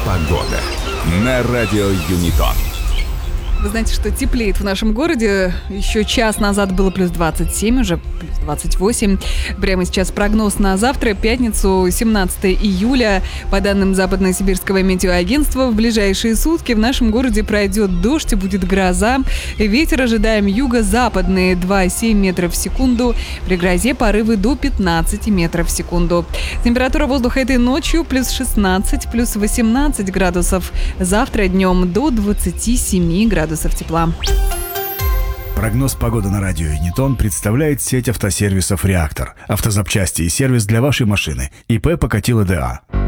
Погода на радио Юнитон. Вы знаете, что теплеет в нашем городе. Еще час назад было плюс 27, уже плюс 28. Прямо сейчас прогноз на завтра, пятницу, 17 июля. По данным Западно-Сибирского метеоагентства, в ближайшие сутки в нашем городе пройдет дождь и будет гроза. Ветер ожидаем юго-западный 2,7 метров в секунду. При грозе порывы до 15 метров в секунду. Температура воздуха этой ночью плюс 16, плюс 18 градусов. Завтра днем до 27 градусов тепла. Прогноз погоды на радио Юнитон представляет сеть автосервисов «Реактор». Автозапчасти и сервис для вашей машины. ИП Покатило ДА.